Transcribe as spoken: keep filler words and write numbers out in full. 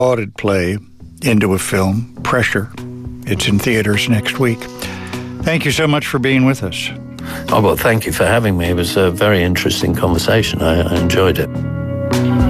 applauded play into a film, Pressure. It's in theaters next week. Thank you so much for being with us. Oh, well, thank you for having me. It was a very interesting conversation. I, I enjoyed it.